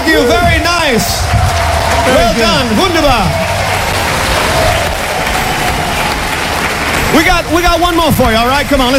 Thank you. Very nice. Well done. Wunderbar. We got one more for you, all right? Come on, let's